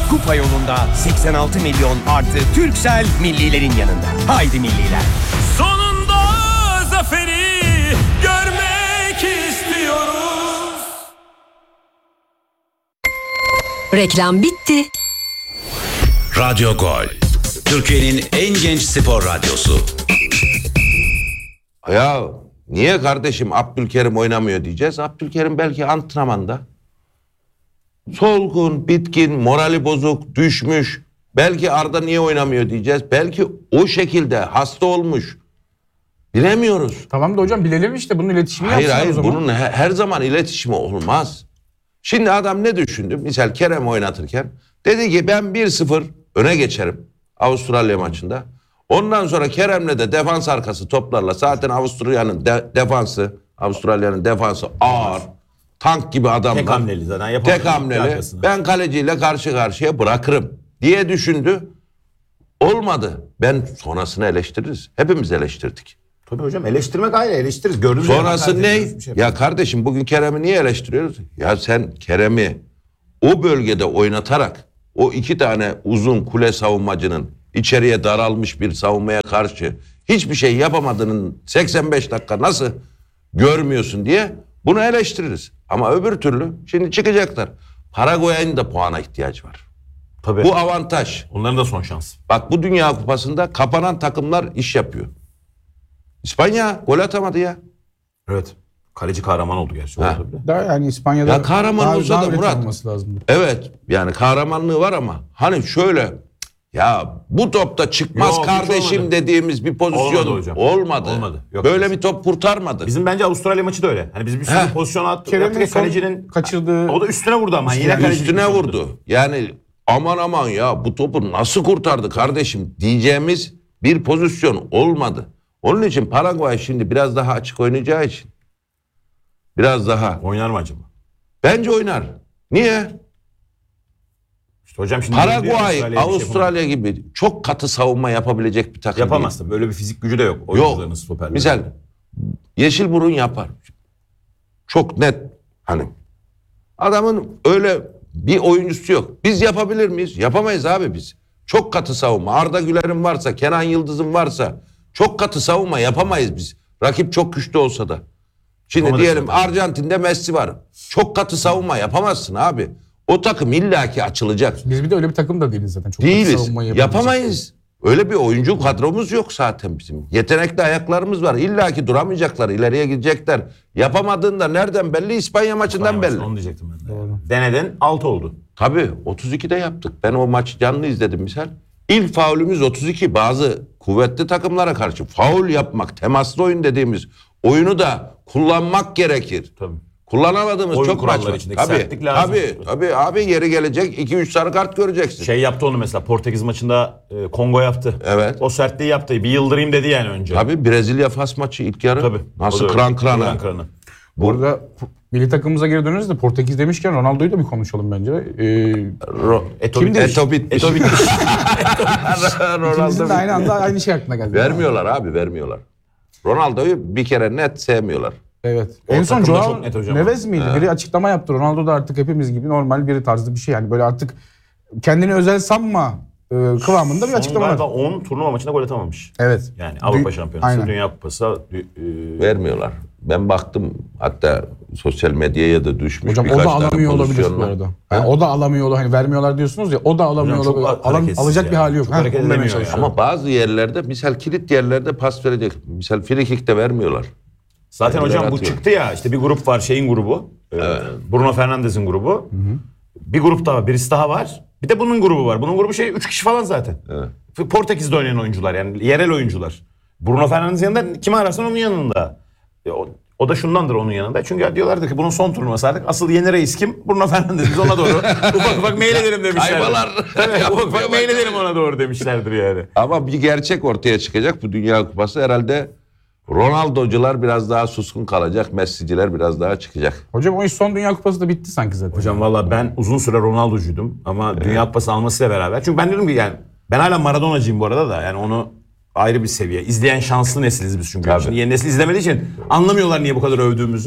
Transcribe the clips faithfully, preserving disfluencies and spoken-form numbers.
Kupa yolunda seksen altı milyon artı Turkcell millilerin yanında. Haydi milliler. Sonunda zaferi görmek istiyoruz. Reklam bitti. Radyo Gol. Türkiye'nin en genç spor radyosu. Ya niye kardeşim Abdülkerim oynamıyor diyeceğiz. Abdülkerim belki antrenmanda. Solgun, bitkin, morali bozuk, düşmüş. Belki Arda niye oynamıyor diyeceğiz. Belki o şekilde hasta olmuş. Bilemiyoruz. Tamam da hocam bilelim işte bunun iletişimini Hayır yapsınlar hayır o zaman. bunun he- her zaman iletişimi olmaz. Şimdi adam ne düşündü? Misal Kerem oynatırken dedi ki ben bir sıfır öne geçerim Avustralya maçında. Ondan sonra Kerem'le de defans arkası toplarla zaten Avustralya'nın de- defansı Avustralya'nın defansı ağır. Tank gibi adamlar. Tek hamleli zaten yapamaz. Tek hamleli. Ben kaleciyle karşı karşıya bırakırım diye düşündü. Olmadı. Ben sonrasını eleştiririz. Hepimiz eleştirdik. Tabii hocam eleştirmek ayrı eleştiririz. Gördünüz Sonrası ne? Şey Ya kardeşim bugün Kerem'i niye eleştiriyoruz? Ya sen Kerem'i o bölgede oynatarak o iki tane uzun kule savunmacının içeriye daralmış bir savunmaya karşı hiçbir şey yapamadığının seksen beş dakika nasıl görmüyorsun diye bunu eleştiririz. Ama öbür türlü şimdi çıkacaklar. Paraguay'ın da puana ihtiyacı var. Tabii. Bu avantaj. Onların da son şans. Bak bu Dünya Kupası'nda kapanan takımlar iş yapıyor. İspanya gol atamadı ya. Evet. Kaleci kahraman oldu gerçi. Ha. Daha yani İspanya'da Ya kahraman daha, olsa daha da üretim Murat. olması lazım. Evet yani kahramanlığı var ama hani şöyle ya bu topta çıkmaz Yok, hiç kardeşim olmadı. dediğimiz bir pozisyon Olmadı hocam. olmadı. Olmadı. Yok. Böyle bir top kurtarmadı. Bizim bence Avustralya maçı da öyle. Hani biz bir sürü Heh. pozisyon attık. Kerem'in Yaptık ya son kalecinin kaçırdığı- O da üstüne vurdu ama. Yine Yani kaleci üstüne vurdu. Yani aman aman ya bu topu nasıl kurtardı kardeşim diyeceğimiz bir pozisyon olmadı. Onun için Paraguay şimdi biraz daha açık oynayacağı için biraz daha Oynar mı acaba? bence oynar. Niye? İşte hocam şimdi Paraguay, Avustralya, bir şey Avustralya gibi çok katı savunma yapabilecek bir takım yapamaz değil. tabii. Böyle bir fizik gücü de yok. Yok. Oyuncularının, stoperlerin. Misal Yeşilburun yapar. Çok net hani. Adamın öyle bir oyuncusu yok. Biz yapabilir miyiz? Yapamayız abi biz. Çok katı savunma. Arda Güler'in varsa, Kenan Yıldız'ın varsa çok katı savunma yapamayız biz. Rakip çok güçlü olsa da. Şimdi Yapamadık diyelim zaten. Arjantin'de Messi var. Çok katı savunma yapamazsın abi. O takım illaki açılacak. Biz bir de öyle bir takım da değiliz zaten. Çok katı Değiliz. savunmayı yapabilecek. Yapamayız. Öyle bir oyuncu kadromuz yok zaten bizim. Yetenekli ayaklarımız var. İlla ki duramayacaklar, ileriye gidecekler. Yapamadığında nereden belli? İspanya maçından İspanya belli. maçı, Onu diyecektim ben de. Denedin alt oldu. Tabii otuz ikide yaptık. Ben o maçı canlı izledim misal. İlk faulümüz otuz iki. Bazı kuvvetli takımlara karşı faul yapmak, temaslı oyun dediğimiz oyunu da kullanmak gerekir. Tabii. Kullanamadığımız Oyun çok maç kuralları var. içindeki Tabii, sertlik lazım. tabii, tabii abi yeri gelecek iki üç sarı kart göreceksin. Şey yaptı onu mesela Portekiz maçında e, Kongo yaptı. Evet. O sertliği yaptı. Bir yıldırayım dedi yani önce. Tabii Brezilya Fas maçı ilk yarı. Tabii. Nasıl O da kıran öyle. kırana. Kıran kırana. Bu arada milli takımımıza geri döneriz de Portekiz demişken Ronaldo'yu da bir konuşalım bence. Ee, Ro- Eto Kim demiş? Eto bitmiş. Eto bitmiş. ikimizin de aynı anda aynı şey aklına geldi. Vermiyorlar abi vermiyorlar. Ronaldo'yu bir kere net sevmiyorlar. Evet. O En son takımda Joao çok net hocam. Neves miydi? Biri açıklama yaptı. Ronaldo da artık hepimiz gibi normal biri tarzı bir şey. Yani böyle artık kendini özel sanma e, kıvamında bir Son açıklama galiba var. on turnuva maçında gol atamamış. Evet. Yani Avrupa Dü- Şampiyonası, Aynen. Dünya Kupası. dü- e, Vermiyorlar. Ben baktım hatta sosyal medyaya da düşmüş Hocam o birkaç da tane alamıyor olabilir bu pozisyonla. arada. Yani o da alamıyor olabilir. Hani vermiyorlar diyorsunuz ya o da alamıyor Hocam çok olabilir. ha- Alan, hareketsiz alacak yani. bir hali yok. Çok Ha, hareket onu demeye edemiyor çalışıyorum. Ama bazı yerlerde misal kilit yerlerde pas verecek. Misal frikik de vermiyorlar. Zaten Kendileri hocam bu atıyor. çıktı ya işte bir grup var şeyin grubu. e, Bruno Fernandes'in grubu. Bir grup daha var. Birisi daha var. Bir de bunun grubu var. Bunun grubu şey üç kişi falan zaten. Evet. Portekiz'de oynayan oyuncular yani yerel oyuncular. Bruno Fernandes'in yanında kimi ararsan onun yanında. E, o, o da şundandır onun yanında. Çünkü diyorlardı ki bunun son turnuvası artık. Asıl yeni reis kim? Bruno Fernandes. Biz ona doğru ufak ufak mail edelim demişler. Kaybalar. Evet, ufak ufak mail edelim ona doğru demişlerdir yani. Ama bir gerçek ortaya çıkacak bu Dünya Kupası herhalde Ronaldo'cular biraz daha suskun kalacak. Messi'ciler biraz daha çıkacak. Hocam o iş son Dünya Kupası da bitti sanki zaten. Hocam valla ben uzun süre Ronaldo'cuydum ama Dünya Kupası almasıyla beraber. Çünkü ben diyorum ki yani ben hala Maradona'cıyım bu arada da yani onu ayrı bir seviye. İzleyen şanslı nesiliz biz çünkü. Tabii. Şimdi yeni nesil izlemediği için anlamıyorlar niye bu kadar övdüğümüzü.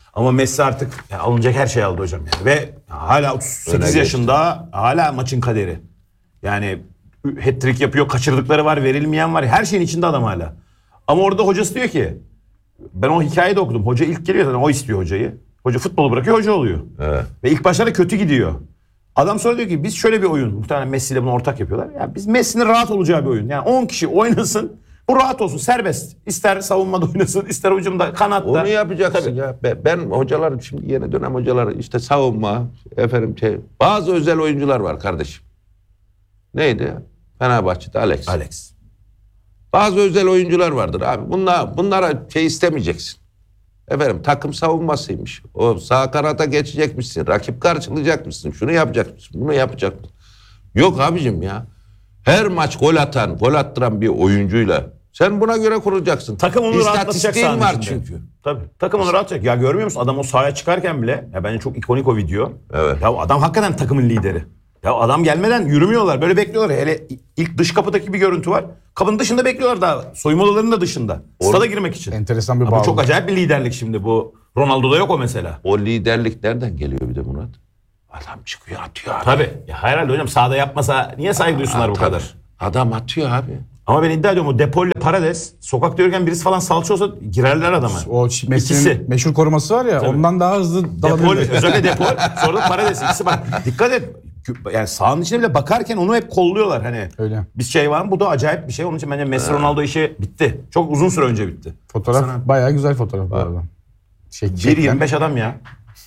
Ama Messi artık yani alınacak her şeyi aldı hocam yani. Ve hala otuz sekiz yaşında hala maçın kaderi. Yani hat-trick yapıyor, kaçırdıkları var, verilmeyen var. Her şeyin içinde adam hala. Ama orada hocası diyor ki, ben o hikayeyi de okudum. Hoca ilk geliyor zaten, o istiyor hocayı. Hoca futbolu bırakıyor, hoca oluyor. Evet. Ve ilk başlarda kötü gidiyor. Adam sonra diyor ki biz şöyle bir oyun, muhtemelen Messi ile bunu ortak yapıyorlar. Ya biz Messi'nin rahat olacağı bir oyun. Yani on kişi oynasın, bu rahat olsun, serbest. İster savunmada oynasın, ister hücumda, kanatta. Onu yapacaksın Tabii. ya. Ben, ben hocalarım şimdi yeni dönem hocaları işte savunma, efendim şey, bazı özel oyuncular var kardeşim. Neydi? Fenerbahçe'de Alex. Alex. Bazı özel oyuncular vardır abi. Bunlar, bunlara şey istemeyeceksin. Efendim takım savunmasıymış. O sağ kanata geçecekmişsin. Rakip karşılayacakmışsın. Şunu yapacakmışsın. Bunu yapacaksın. Yok abicim ya. Her maç gol atan, gol attıran bir oyuncuyla sen buna göre kuracaksın. Takım onu rahatlatacak İstatistiğin sahanın var içinde. çünkü. Tabii. Takım onu rahatlatacak. Ya görmüyor musun? Adam o sahaya çıkarken bile, ya bence çok ikonik o video. Evet. Ya adam hakikaten takımın lideri. Ya adam gelmeden yürümüyorlar. Böyle bekliyorlar. Hele ilk dış kapıdaki bir görüntü var. Kapının dışında bekliyorlar daha. Soyunma odalarının da dışında. Stada girmek için. Enteresan bir Ya bu bağlılık. çok acayip bir liderlik şimdi bu. Ronaldo'da yok o mesela. O liderlik nereden geliyor bir de Murat? Adam çıkıyor atıyor abi. Tabii. Ya herhalde hocam sahada yapmasa niye saygı duysunlar bu Tabii. kadar? Adam atıyor abi. Ama ben iddia ediyorum o Depol ile Paredes sokakta yürürken birisi falan salça olsa girerler adama. O Messi'nin İkisi. meşhur koruması var ya, Tabii. ondan daha hızlı Depol, dalabilir. özellikle Depol, sonra da Paredes. İkisi bak. Dikkat et. Yani sahanın içine bile bakarken onu hep kolluyorlar hani. Öyle. Bir şey var mı? Bu da acayip bir şey. Onun için bence Messi Ronaldo işi bitti. Çok uzun süre önce bitti. Fotoğraf bayağı güzel fotoğraf bu arada. Şey, bir yirmi beş adam ya.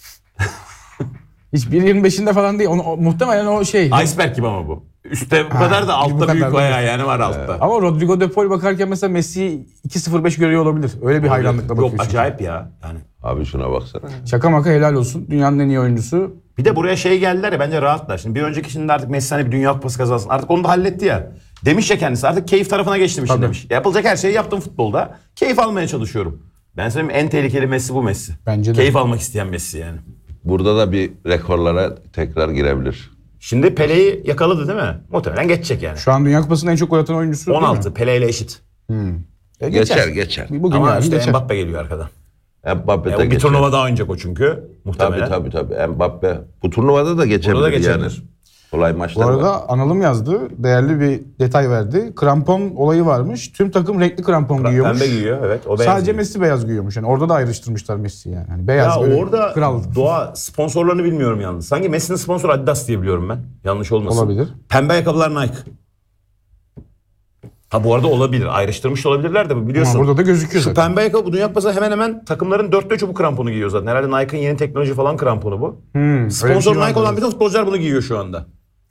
Hiç bir yirmi beşinde falan değil. Onu, o, muhtemelen o şey. Iceberg gibi ama bu. Üstte bu kadar da bu altta kadar büyük da bayağı yani var altta. Ama Rodrigo De Paul bakarken mesela Messi'yi iki sıfır beş görüyor olabilir. Öyle bir hayranlıkla bakıyor. Yok acayip ya. Yani. Abi şuna baksana. Şaka maka helal olsun. Dünyanın en iyi oyuncusu. Bir de buraya şey geldiler ya bence rahatlar. Şimdi bir önceki şimdi artık Messi hani bir Dünya Kupası kazansın. Artık onu da halletti ya. Demiş ya kendisi artık keyif tarafına geçtim işin Tabii. demiş. Yapılacak her şeyi yaptım futbolda. Keyif almaya çalışıyorum. Ben söyleyeyim en tehlikeli Messi bu Messi. Bence de. Keyif almak isteyen Messi yani. Burada da bir rekorlara tekrar girebilir. Şimdi Pele'yi yakaladı değil mi? Muhtemelen geçecek yani. Şu an Dünya Kupası'nın en çok gol atan oyuncusu değil on altı mi? Pele ile eşit. E, Geçer geçer. Bugün Ama yarın işte geçer. Mbappe geliyor arkadan. Mbappe E, de o bir geçer. turnuva daha oynayacak o çünkü. Muhtemelen. Tabii tabii tabii. Mbappe bu turnuvada da geçebilir, Burada da yani. geçebilir. Kolay Bu maçlar var. arada Analım yazdı. Değerli bir detay verdi. Krampon olayı varmış. Tüm takım renkli krampon giyiyormuş. Pembe giyiyor evet. O beyaz Sadece giyiyor. Messi beyaz giyiyormuş. Yani orada da ayrıştırmışlar Messi'yi yani. Hani beyaz Ya böyle orada kral. Doğa sponsorlarını bilmiyorum yalnız. Sanki Messi'nin sponsoru Adidas diye biliyorum ben. Yanlış olmasın. Olabilir. Pembe ayakkabılar Nike. Ha bu arada olabilir. Ayrıştırmış da olabilirler de bu biliyorsun. Ama burada da gözüküyor Şu zaten. pembe ayakkabı bu Dünya Kupası hemen hemen takımların dörtte üçü bu kramponu giyiyor zaten. Herhalde Nike'ın yeni teknoloji falan kramponu bu. Hmm, öyle bir Sponsor şey Nike olan vardı. bütün futbolcular bunu giyiyor şu anda.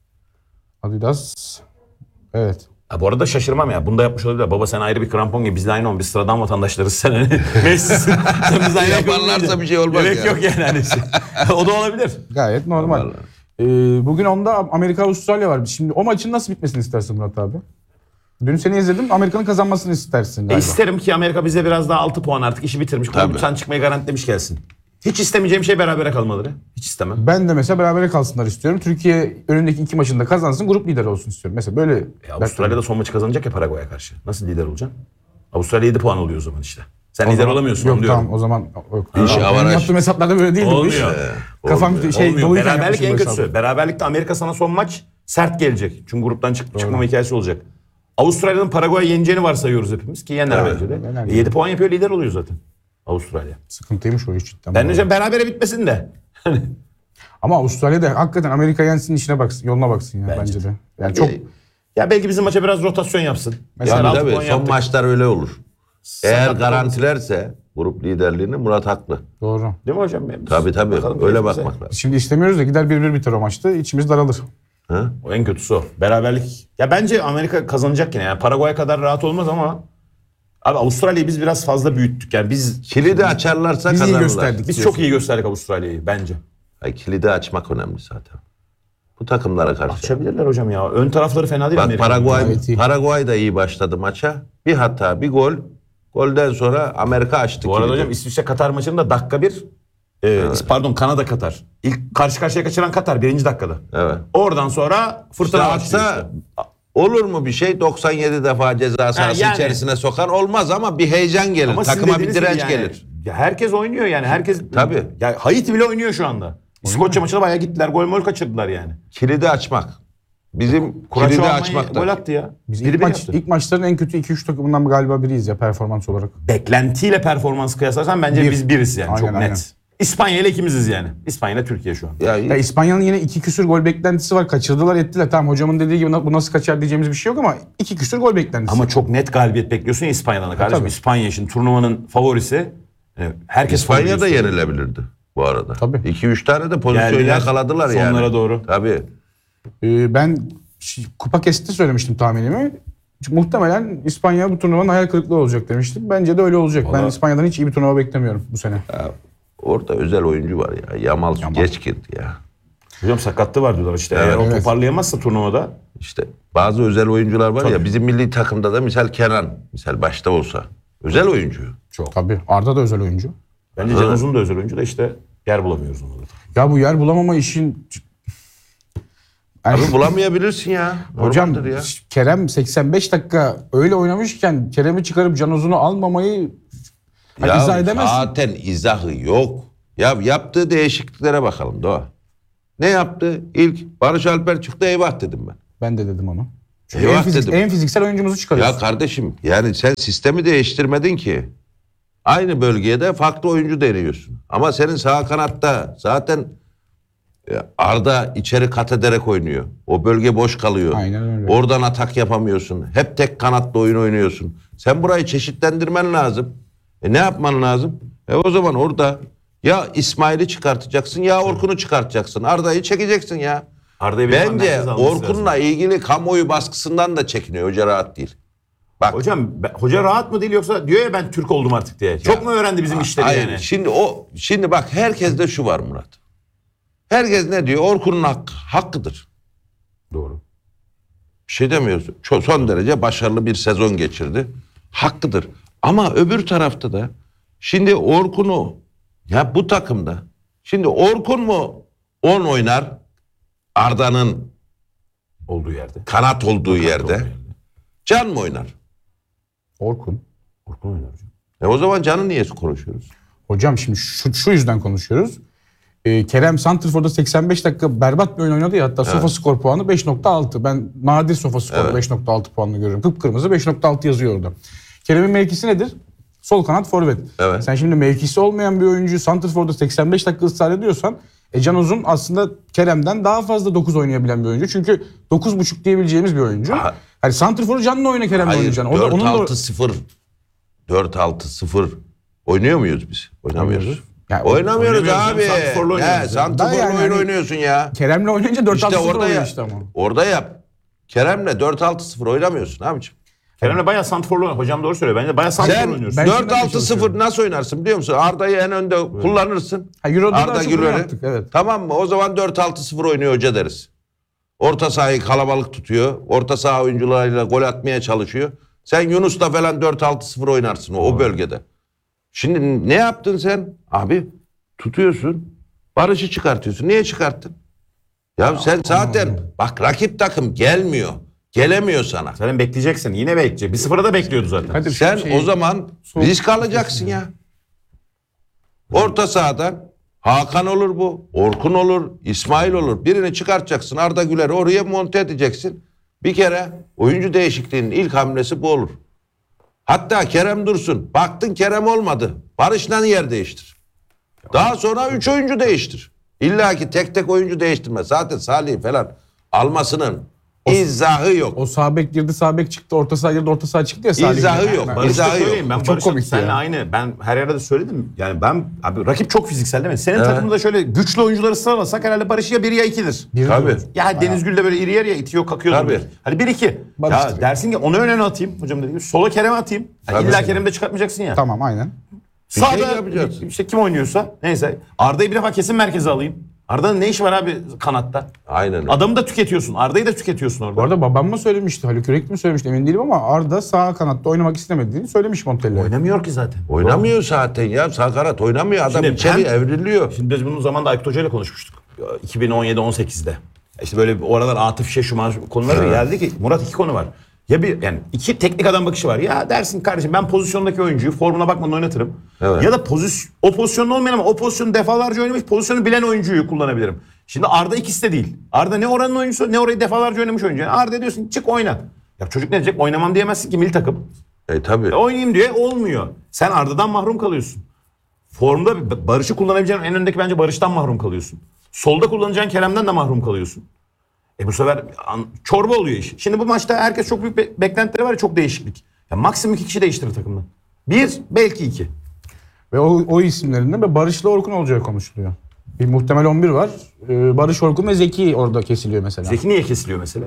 Adidas. Evet. Ha bu arada şaşırmam ya. Bunu da yapmış olabilirler. Baba sen ayrı bir krampon giy. Biz de aynı ol. Biz sıradan vatandaşlarız. Sen hani Messi'sin. Sen biz aynı ayakkabı Yaparlarsa giyince. bir şey olmaz Gerek ya. yok yani. Hani. O da olabilir. Gayet normal. Vallahi. Ee, bugün onda Amerika-Avustralya var. Şimdi o maçın nasıl bitmesini istersin Murat abi? Dün seni izledim. Amerika'nın kazanmasını istersin E galiba. isterim ki Amerika bize biraz daha altı puan artık işi bitirmiş. Tabii. Sen çıkmayı garantilemiş gelsin. Hiç istemeyeceğim şey berabere kalmaları. Hiç istemem. Ben de mesela berabere kalsınlar istiyorum. Türkiye önündeki iki maçında kazansın, grup lideri olsun istiyorum. Mesela böyle. E, Avustralya'da son maçı kazanacak ya Paraguay'a karşı. Nasıl lider olacaksın? Avustralya yedi puan oluyor o zaman işte. Sen O lider zaman- olamıyorsun yok, onu diyorum. tamam o zaman yok. İş Benim avaraj. yaptığım hesaplarda böyle değildi bu iş. Olmuyor. Kafam Olmuyor. şey Olmuyor. doluyken Beraberlik en yapmışım bu kötüsü. hesabı. Beraberlikte Amerika sana son maç sert gelecek. Çünkü gruptan çık çıkmama hikayesi olacak. Avustralya'nın Paraguay'ı yeneceğini varsayıyoruz hepimiz ki yener Evet. bence de. Yener. E, yedi puan yapıyor lider oluyor zaten. Avustralya. Sıkıntıymış o iş cidden. Ben hocam berabere bitmesin de. Ama Avustralya'da hakikaten Amerika yensin işine baksın, yoluna baksın ya bence, Bence de. Yani çok E, Ya belki bizim maça biraz rotasyon yapsın. Mesela Tabii altı tabii puan son yaptık. maçlar öyle olur. Eğer Sakatlık garantilerse grup liderliğini Murat haklı. doğru. Değil mi hocam? Biz- Tabii tabii Bakalım öyle keyfimize. bakmak lazım. Şimdi istemiyoruz da gider bir bir biter o maçta. İçimiz daralır. Ha? O en kötüsü o. Beraberlik. Ya bence Amerika kazanacak yine. Yani Paraguay kadar rahat olmaz ama abi Avustralya'yı biz biraz fazla büyüttük. Yani biz Kilidi açarlarsa Biz iyi kazanırlar. gösterdik. biz çok iyi gösterdik Avustralya'yı bence. Ay, kilidi açmak önemli zaten. Bu takımlara karşı. Açabilirler hocam ya. Ön tarafları fena değil Bak Amerika'nın. Paraguay, Gayet iyi. Paraguay da iyi başladı maça. Bir hata, bir gol. Golden sonra Amerika açtı Bu arada kilidi. hocam İsviçre Katar maçında dakika bir e, pardon Kanada Katar. İlk karşı karşıya kaçıran Katar birinci dakikada. Evet. Oradan sonra İşte fırtına başlıyor atsa işte. olur mu bir şey? doksan yedi defa ceza sahası yani. içerisine sokan olmaz ama bir heyecan gelir. Ama sizin Takıma bir dediğiniz gibi direnç yani, gelir. Ya herkes oynuyor yani. Herkes Tabii. Ya Haiti bile oynuyor şu anda. İskoçya maçına bayağı gittiler. Gol mol kaçırdılar yani. Kilidi açmak. Bizim Kuraço kilidi Almanya açmakta. gol attı ya. Biz Biri ilk, bir maç, yaptı. ilk maçların en kötü iki üç takımından galiba biriyiz ya performans olarak. Beklentiyle performans kıyaslarsan bence Bir. biz biriz yani. Aynen, çok aynen. net. İspanya ile ikimiziz yani. İspanya ile Türkiye şu an. Ya, Ya İspanya'nın yine iki küsür gol beklentisi var. Kaçırdılar ettiler. Tamam hocamın dediği gibi bu nasıl kaçar diyeceğimiz bir şey yok ama iki küsür gol beklentisi. Ama çok net galibiyet bekliyorsun ya İspanya'dan da kardeşim. tabii. İspanya şimdi turnuvanın favorisi. Yani herkes İspanya da favori istiyor. yenilebilirdi bu arada. Tabii. iki üç tane de pozisyon Geldiler, yakaladılar yani. sonlara doğru. Tabii. Ee, ben ş- kupa kesti söylemiştim tahminimi. Çünkü muhtemelen İspanya bu turnuvanın hayal kırıklığı olacak demiştim. Bence de öyle olacak. Ben Vallahi- İspanya'dan hiç iyi bir turnuva beklemiyorum bu sene. Orada özel oyuncu var ya. Yamal, Yamal. geç girdi ya. Hocam sakatlığı var diyorlar işte. Evet. Eğer o Evet. toparlayamazsa turnuvada. İşte bazı özel oyuncular var ya. Bizim milli takımda da misal Kenan. Misal başta olsa. Özel oyuncu. Çok. Tabii. Arda da özel oyuncu. Bence Can Uzun da özel oyuncu da işte yer bulamıyoruz onu da. Ya bu yer bulamama işin... Yani- Abi bulamayabilirsin ya. Hocam Normaldir ya. Kerem seksen beş dakika öyle oynamışken Kerem'i çıkarıp Can Uzun'u almamayı Ya izah edemezsin. zaten izahı yok. Ya yaptığı değişikliklere bakalım Doğa. Ne yaptı? İlk Barış Alper çıktı, eyvah dedim ben. Ben de dedim onu. Çünkü Eyvah en, fizik- dedim. en fiziksel oyuncumuzu çıkarıyorsun. Ya kardeşim yani sen sistemi değiştirmedin ki. Aynı bölgeye de farklı oyuncu deniyorsun. Ama senin sağ kanatta zaten e, Arda içeri kat ederek oynuyor. O bölge boş kalıyor. Aynen öyle. Oradan atak yapamıyorsun. Hep tek kanatlı oyun oynuyorsun. Sen burayı çeşitlendirmen lazım. E ne yapman lazım? E o zaman orada ya İsmail'i çıkartacaksın ya Orkun'u çıkartacaksın. Arda'yı çekeceksin ya. Arda'yı bir Bence merkez alması Orkun'la lazım. ilgili kamuoyu baskısından da çekiniyor. Hoca rahat değil. Bak. Hocam ben- hoca rahat mı değil yoksa diyor ya ben Türk oldum artık diye. Çok mu öğrendi bizim işleri Hayır, yani? Şimdi o şimdi bak herkeste şu var Murat. Herkes ne diyor? Orkun'un hakkı, hakkıdır. Doğru. Bir şey demiyorsun. Çok, son derece başarılı bir sezon geçirdi. Hakkıdır. Ama öbür tarafta da şimdi Orkun'u ya bu takımda şimdi Orkun mu on oynar Arda'nın Olduğu yerde. kanat olduğu yerde? Can mı oynar? Orkun. Orkun oynar hocam. E o zaman Can'ı niye konuşuyoruz? Hocam şimdi şu, şu yüzden konuşuyoruz. Ee, Kerem Santrfor'da seksen beş dakika berbat bir oyun oynadı ya. Hatta sofa skor puanı beş nokta altı. Ben nadir sofa skoru Evet. beş nokta altı puanını görüyorum. Kıpkırmızı beş nokta altı yazıyor orada. Kerem'in mevkisi nedir? Sol kanat forvet. Evet. Sen şimdi mevkisi olmayan bir oyuncuyu Santrfor'da seksen beş dakika ısrar ediyorsan e, Can Uzun aslında Kerem'den daha fazla dokuz oynayabilen bir oyuncu. Çünkü dokuz buçuk diyebileceğimiz bir oyuncu. Ha. Hani Santrfor'u Can'la oyna Kerem'le Hayır, oynayacaksın. O da dört onun da altı sıfır dört altı sıfır oynuyor muyuz biz? Oynamıyoruz. Yani Oynamıyoruz oynamıyoruz abi. canım, santrforla oynuyoruz He, ya. santrforla Da yani oyun hani- oynuyorsun ya. Kerem'le oynayınca dört altı İşte sıfır orada oluyor yap. işte ama. Orada yap. Kerem'le dört altı sıfır oynamıyorsun abiciğim. Kerem'le bayağı santrforlu oynuyor. Hocam doğru söylüyor. Bence bayağı santrfor Sen oynuyorsun. Ben dört şundan altı sıfır çalışıyorum. nasıl oynarsın biliyor musun? Arda'yı en önde kullanırsın. Ha, Euro'da da Arda açık oyun Güler'i. yaptık, evet. Tamam mı? O zaman dört altı sıfır oynuyor hoca deriz. Orta sahayı kalabalık tutuyor. Orta saha oyuncularıyla gol atmaya çalışıyor. Sen Yunus'la falan dört altı sıfır oynarsın o, o bölgede. Şimdi ne yaptın sen? Abi tutuyorsun. Barış'ı çıkartıyorsun. Niye çıkarttın? Ya sen zaten bak rakip takım gelmiyor. Gelemiyor sana. Sen bekleyeceksin. Yine bekleyecek. bir sıfıra da bekliyordu zaten. Hadi Sen şey- o zaman Soğuk- risk alacaksın ya. Orta sahadan Hakan olur bu, Orkun olur, İsmail olur. Birini çıkartacaksın, Arda Güler'i oraya monte edeceksin. Bir kere oyuncu değişikliğinin ilk hamlesi bu olur. Hatta Kerem Dursun. Baktın Kerem olmadı. Barış'la yer değiştir. Daha sonra üç oyuncu değiştir. İlla ki tek tek oyuncu değiştirme. Zaten Salih falan almasının izahı yok. O sağ bek girdi, sağ bek çıktı, orta saha girdi, orta saha çıktı ya Salih. İzahı Yani. yok. Ben- Barış'ta İzahı yok. söyleyeyim. Ben Çok Barış'ın komikti seninle ya. aynı. Ben her yerde de söyledim. Yani ben abi rakip çok fiziksel değil mi? Senin takımda şöyle güçlü oyuncuları sıralasak herhalde Barış ya bir ya ikidir. Bir Tabii. olur. Ya Deniz Gül de böyle iri yarıya itiyor kakıyordur. Tabii. Hani bir iki. Barış'tır. Ya dersin ki onu önüne atayım. Hocam dediğim gibi. Sola Kerem'e atayım. Yani Tabii. illa Kerem'i de çıkartmayacaksın ya. Tamam aynen. Bir şey Sağda yapacağız. işte kim oynuyorsa neyse. Arda'yı bir defa kesin merkeze alayım. Arda'nın ne işi var abi kanatta? Aynen öyle. Adamı da tüketiyorsun. Arda'yı da tüketiyorsun orada. Bu arada babam mı söylemişti, Haluk Yürekli mi söylemişti emin değilim ama Arda sağ kanatta oynamak istemediğini söylemiş Montella'ya. Oynamıyor ki zaten. Oynamıyor zaten ya. Sağ kanat oynamıyor. Adam Şimdi içeri hem- evriliyor. Şimdi biz bunun zamanında Aykut Hoca ile konuşmuştuk. iki bin on yedi on sekizde. İşte böyle bir oralar Atıf Şeşuma konuları geldi ki Murat iki konu var. Ya bir yani iki teknik adam bakışı var. Ya dersin kardeşim ben pozisyondaki oyuncuyu formuna bakmadan oynatırım. Evet. Ya da pozisyon o pozisyonda olmayan ama o pozisyonu defalarca oynamış, pozisyonu bilen oyuncuyu kullanabilirim. Şimdi Arda ikisi de değil. Arda ne oranın oyuncusu ne orayı defalarca oynamış oyuncu. Yani Arda diyorsun çık oyna. Ya çocuk ne diyecek? Oynamam diyemezsin ki milli takım. E tabii. E, oynayayım diye olmuyor. Sen Arda'dan mahrum kalıyorsun. Formda Barış'ı kullanabileceğin en öndeki bence Barış'tan mahrum kalıyorsun. Solda kullanacağın Kerem'den de mahrum kalıyorsun. E bu sefer an, çorba oluyor iş. Şimdi bu maçta herkes çok büyük be- beklentileri var ya, çok değişiklik. Ya maksimum iki kişi değiştirir takımdan. Bir, belki iki. Ve o, o isimlerinde ve Barış'la Orkun olacağı konuşuluyor. Bir muhtemel on bir var. Ee, Barış, Orkun ve Zeki orada kesiliyor mesela. Zeki niye kesiliyor mesela?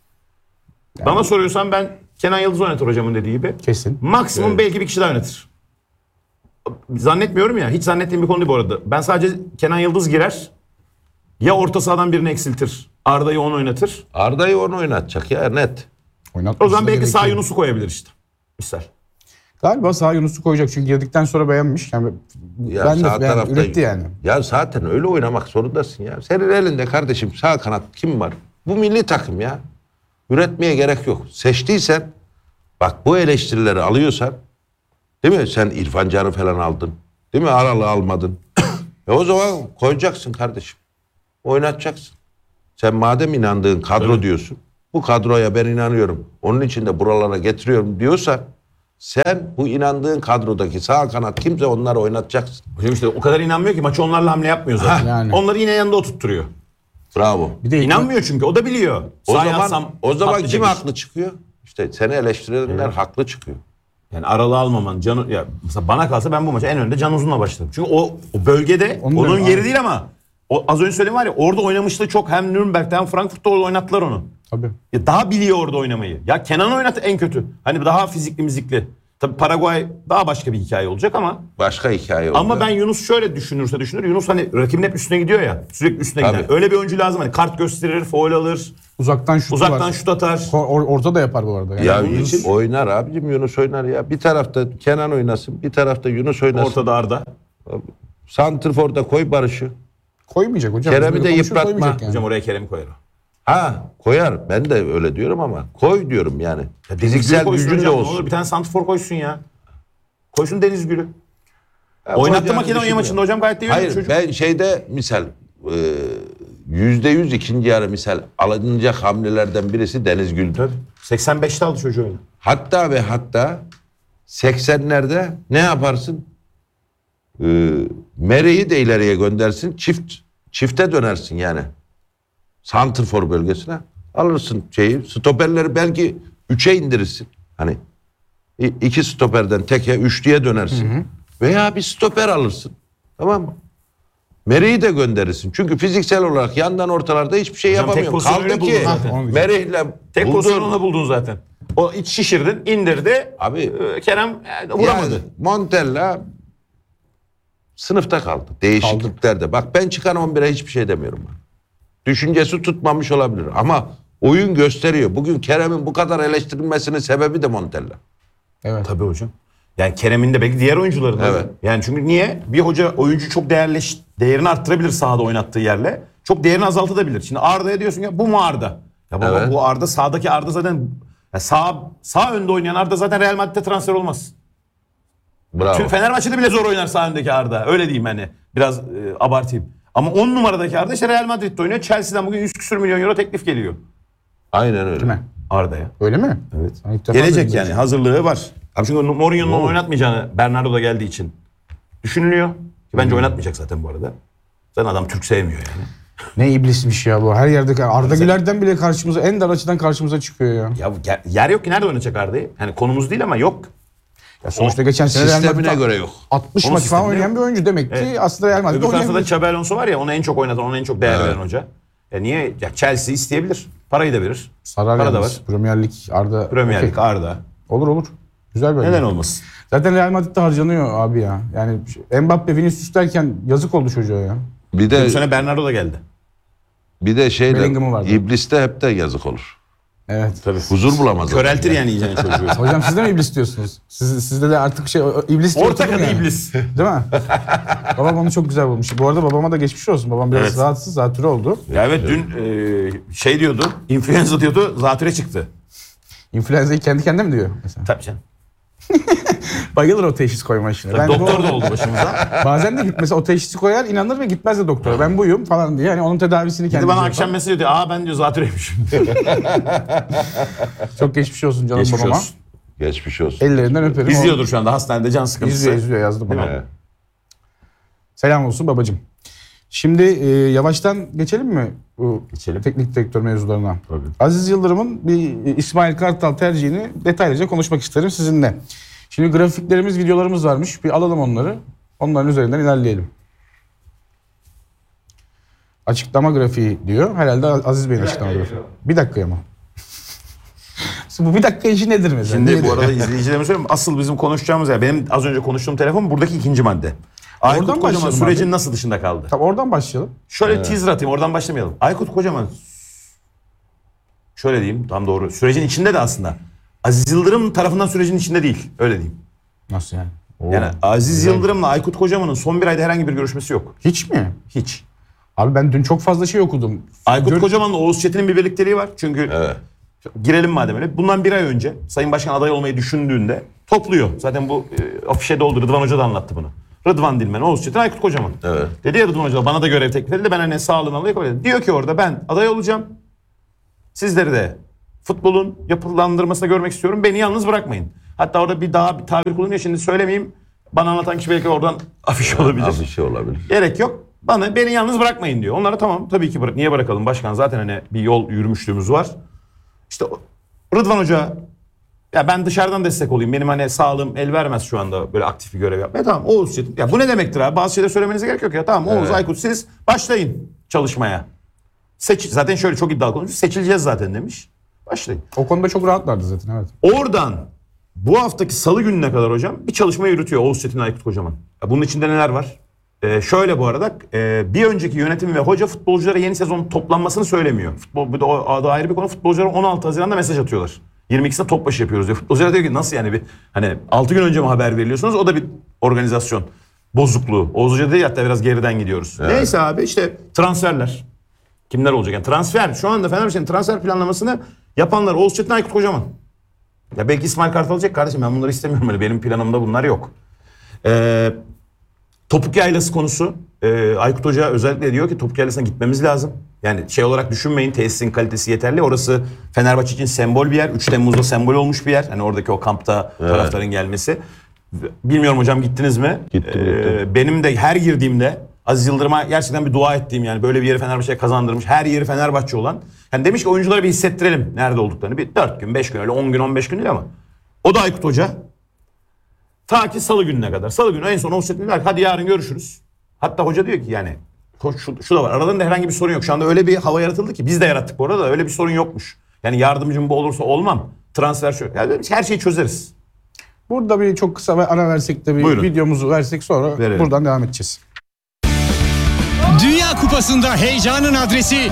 Bana soruyorsan ben Kenan Yıldız oynatır hocamın dediği gibi. Kesin. Maksimum Evet. belki bir kişi daha oynatır. Zannetmiyorum ya. Hiç zannettiğim bir konu değil bu arada. Ben sadece Kenan Yıldız girer. Ya orta sahadan birini eksiltir. Arda'yı onu oynatır. Arda'yı onu oynatacak ya net. Oynatması O zaman da belki sağ gerekiyor. Yunus'u koyabilir işte. Misal. Galiba sağ Yunus'u koyacak çünkü girdikten sonra beğenmiş. Yani Ya ben de sağ yani, tarafta üretti yani. Ya zaten öyle oynamak zorundasın ya. Senin elinde kardeşim sağ kanat kim var? Bu milli takım ya. Üretmeye gerek yok. Seçtiysen bak bu eleştirileri alıyorsan değil mi? Sen İrfan Can'ı falan aldın. Değil mi? Aralı almadın. e o zaman koyacaksın kardeşim. Oynatacaksın. Sen madem inandığın kadro Öyle. diyorsun. Bu kadroya ben inanıyorum. Onun için de buralara getiriyorum diyorsan sen bu inandığın kadrodaki sağ kanat kimse onları oynatacaksın. Hocam işte o kadar inanmıyor ki maçı onlarla hamle yapmıyor zaten. Yani. Onları yine yanında oturtturuyor. Bravo. Bir de İnanmıyor çünkü o da biliyor. O Sağa zaman yatsam o zaman patlayacak kim iş. haklı çıkıyor? İşte seni eleştirenler haklı çıkıyor. Yani aralı almaman. Canı, ya mesela bana kalsa ben bu maça en önde Can Uzun'la başlarım. Çünkü o, o bölgede Onu da- onun yeri abi. değil ama o, az önce söylediğim var ya orada oynamıştı çok, hem Nürnberg'de hem Frankfurt'ta oynattılar onu. Tabii. Ya daha biliyor orada oynamayı. Ya Kenan oynattı en kötü. Hani daha fizikli mizikli. Tabii Paraguay daha başka bir hikaye olacak ama Başka hikaye oldu. ama ben Yunus şöyle düşünürse düşünür. Yunus hani rakibin hep üstüne gidiyor ya. Sürekli üstüne Tabii. gider. Öyle bir oyuncu lazım. Hani kart gösterir, faul alır, Uzaktan şutu uzaktan var. şut atar. Ko- or- orta da yapar bu arada. Yani ya bunun Yunus için- oynar abicim, Yunus oynar ya. Bir tarafta Kenan oynasın, bir tarafta Yunus oynasın. Ortada Arda. Santrfor'da koy Barış'ı. koymayacak hocam. Kerem'i Biz de böyle konuşuyor, yıpratma. koymayacak yani. Hocam oraya Kerem'i koyar o. Ha koyar. Ben de öyle diyorum ama koy diyorum yani. Ya Fiziksel Deniz Gül'ü koysun gücün de hocam, ne olsun. olur bir tane santrfor koysun ya. Koysun Deniz Gül'ü. Ya, Oynattı koyacağını Makedonya düşünmüyorum. maçında hocam, gayet de iyi oynadı Hayır çocuk. ben şeyde misal e, yüzde yüz ikinci yarı misal alınacak hamlelerden birisi Deniz Gül'dür. seksen beşte aldı çocuğu oyunu. Hatta ve hatta seksenlerde ne yaparsın? Ee, Meri'yi de ileriye göndersin. Çift çifte dönersin yani. Santrfor bölgesine. Alırsın şeyi. Stoperleri belki üçe indirirsin. Hani i- iki stoperden teke üçlüye dönersin. Veya bir stoper alırsın. Tamam mı? Meri'yi de gönderirsin. Çünkü fiziksel olarak yandan ortalarda hiçbir şey Hocam tek yapamıyor. pozisyonu Kaldı öyle ki buldun zaten. Onu diyeceğim. Meri'yle Tek buldun. pozisyonu ona buldun zaten. O iç şişirdin, indirdi. Abi Ee, Kerem e, vuramadı. Yani Montella sınıfta kaldı. Değişikliklerde. Bak ben çıkan on bire hiçbir şey demiyorum. Ben. Düşüncesi tutmamış olabilir ama oyun gösteriyor. Bugün Kerem'in bu kadar eleştirilmesinin sebebi de Montella. Evet. Tabii hocam. Yani Kerem'in de belki diğer oyuncuların da. Evet. Yani çünkü niye? Bir hoca oyuncu çok değerleş, değerini arttırabilir sahada oynattığı yerle. Çok değerini azaltabilir. Şimdi Arda'ya diyorsun ya bu mu Arda? Ya baba Evet. bu Arda, sağdaki Arda zaten ya sağ sağ önde oynayan Arda zaten Real Madrid'de transfer olmaz. Bravo. Çünkü Fenerbahçe'de bile zor oynar sağ öndeki Arda. Öyle diyeyim hani. Biraz e, abartayım. Ama on numaradaki Arda işte Real Madrid'de oynuyor. Chelsea'den bugün yüz küsür milyon euro teklif geliyor Aynen öyle. Değil mi? Arda'ya. Öyle mi? Evet. Ben ilk defa Gelecek duydum. yani, hazırlığı var. Abi çünkü Mourinho'nun onu oynatmayacağını Bernardo da geldiği için düşünülüyor. Ki bence oynatmayacak zaten bu arada. Zaten adam Türk sevmiyor yani. Ne iblismiş ya bu. Her yerde Arda Güler'den bile karşımıza, en dar açıdan karşımıza çıkıyor ya. Ya yer- yer yok ki, nerede oynayacak Arda'yı? Hani konumuz değil ama yok. Ya sonuçta geçen sene Real Sistemine Madrid'de göre yok. altmış Onun maç falan sisteminde oynayan yok. bir oyuncu demek ki Evet. aslında Real Madrid'de Öbür tarafta da oynayabilir. Xabi Alonso var ya, onu en çok oynatan, ona en çok değer Evet. veren hoca. Ya niye? Ya Chelsea isteyebilir. Parayı da verir. Sarar Para da yalnız. var. Premier Lig Arda. Premier okey. Lig Arda. Olur olur. Güzel böyle. Neden olmasın? Zaten Real Madrid'de harcanıyor abi ya. Yani Mbappe, Vinicius derken yazık oldu çocuğa ya. Bir Bu de sene Bernardo da geldi. bir de şeyle Bellingham'ı vardı. İbliste hep de yazık olur. Evet. Tabii. Huzur bulamaz. Köreltir yani iyice çocuğu. Hocam siz de mi iblis diyorsunuz? Siz, sizde de artık şey o- iblis diye Ortak oturdum adı yani. iblis. Değil mi? Babam onu çok güzel bulmuş. Bu arada babama da geçmiş olsun. Babam biraz Evet. rahatsız, zatürre oldu. Ya evet, dün e, şey diyordu, influenza diyordu, zatüre çıktı. İnfluenza'yı kendi kendine mi diyor mesela? Tabii canım. Bayılır o teşhis koyma işine. Ben Doktor bu- da oldu başımıza. Bazen de git mesela o teşhisi koyar inanır ve gitmez de doktora. Ben buyum falan diye. Yani onun tedavisini Bir kendi de bana yapar. akşam mesaj diyor. Aa ben diyor zatürreymişim. Çok geçmiş olsun canım Geçmiş babama. olsun. Geçmiş olsun. Ellerinden öperim. İzliyordur şu anda hastanede can O- sıkıntısı. İzliyor izliyor yazdı bana. Evet. Selam olsun babacığım. Şimdi e, yavaştan geçelim mi bu Geçelim. teknik direktör mevzularına? Tabii. Aziz Yıldırım'ın bir e, İsmail Kartal tercihini detaylıca konuşmak isterim sizinle. Şimdi grafiklerimiz, videolarımız varmış. Bir alalım onları. Onların üzerinden ilerleyelim. Açıklama grafiği diyor. Herhalde Aziz Bey'in açıklama grafiği. Bir dakikaya mı? Bu bir dakika işi nedir mesela? Şimdi Niye bu diyor? arada izleyicilerime söyleyeyim. Asıl bizim konuşacağımız yer. Benim az önce konuştuğum telefon buradaki ikinci madde. Aykut Oradan Kocaman başlayalım sürecin abi. nasıl dışında kaldı? Tamam, oradan başlayalım. Şöyle teaser atayım oradan başlamayalım. Aykut Kocaman şöyle diyeyim tam doğru. Sürecin içinde de aslında. Aziz Yıldırım tarafından sürecin içinde değil. Öyle diyeyim. Nasıl yani? Yani Aziz Yıldırım'la Aykut Kocaman'ın son bir ayda herhangi bir görüşmesi yok. Hiç mi? Hiç. Abi ben dün çok fazla şey okudum. Aykut Gör- Kocaman'la Oğuz Çetin'in bir birlikteliği var. Çünkü Evet. girelim madem öyle. Bundan bir ay önce Sayın Başkan aday olmayı düşündüğünde topluyor. Zaten bu e, afişe doldu. Rıdvan Hoca da anlattı bunu. Rıdvan Dilmen, Oğuz Çetin, Aykut Kocaman. Evet. Dedi ya Rıdvan Hoca bana da görev teklif edildi. Ben hani sağlığını alayım. Diyor ki orada ben aday olacağım. Sizleri de futbolun yapılandırmasına görmek istiyorum. Beni yalnız bırakmayın. Hatta orada bir daha bir tabir kullanıyor. Şimdi söylemeyeyim. Bana anlatan kişi belki oradan afiş olabilir. Az bir şey olabilir. Gerek yok. Bana beni yalnız bırakmayın diyor. Onlara tamam tabii ki bırak. Niye bırakalım başkan? Zaten hani bir yol yürümüşlüğümüz var. İşte o- Rıdvan Hoca ya ben dışarıdan destek olayım. Benim hani sağlığım el vermez şu anda böyle aktif bir görev yapmaya. Tamam Oğuz Çetin. Ya bu ne demektir abi? Bazı şeyler söylemenize gerek yok ya. Tamam Oğuz Evet. Aykut siz başlayın çalışmaya. Seç, zaten şöyle çok iddialı konuşmuş. Seçileceğiz zaten demiş. Başlayın. O konuda çok rahatlardı zaten evet. Oradan bu haftaki salı gününe kadar hocam bir çalışma yürütüyor Oğuz Çetin Aykut Kocaman. Ya bunun içinde neler var? Ee, şöyle bu arada e, bir önceki yönetim ve hoca futbolculara yeni sezon toplanmasını söylemiyor. Futbol, bu da, o, da ayrı bir konu. Futbolculara on altı Haziran'da mesaj atıyorlar. yirmi ikisinde top başı yapıyoruz diyor. Futbolcular diyor ki nasıl yani bir hani altı gün önce mi haber veriliyorsunuz? O da bir organizasyon bozukluğu. Oğuz Hoca dedi ya hatta biraz geriden gidiyoruz. Evet. Neyse abi işte transferler. Kimler olacak? Yani transfer. Şu anda Fenerbahçe'nin transfer planlamasını yapanlar Oğuz Çetin Aykut Kocaman. Ya belki İsmail Kartal olacak kardeşim ben bunları istemiyorum. Öyle benim planımda bunlar yok. Ee, Topuk Yaylası konusu. Ee, Aykut Hoca özellikle diyor ki Topuk Yaylası'na gitmemiz lazım. Yani şey olarak düşünmeyin tesisin kalitesi yeterli. Orası Fenerbahçe için sembol bir yer. üç Temmuz'da sembol olmuş bir yer. Hani oradaki o kampta taraftarın gelmesi. Bilmiyorum hocam gittiniz mi? Gittim, Ee, gittim. Benim de her girdiğimde Aziz Yıldırım'a gerçekten bir dua ettiğim yani böyle bir yeri Fenerbahçe'ye kazandırmış. Her yeri Fenerbahçe olan. Yani demiş ki oyunculara bir hissettirelim nerede olduklarını. Bir dört gün, beş gün öyle on gün, on beş gün değil ama. O da Aykut Hoca. Ta ki salı gününe kadar. Salı günü en son Oğuz Çetin diyor ki hadi yarın görüşürüz. Hatta hoca diyor ki yani şu, şu da var aralarında herhangi bir sorun yok. Şu anda öyle bir hava yaratıldı ki biz de yarattık bu arada da öyle bir sorun yokmuş. Yani yardımcım bu olursa olmam. Transfer şu. Yani her şeyi çözeriz. Burada bir çok kısa bir ara versek de bir Buyurun. videomuzu versek sonra Verelim. buradan devam edeceğiz. Dünya Kupası'nda heyecanın adresi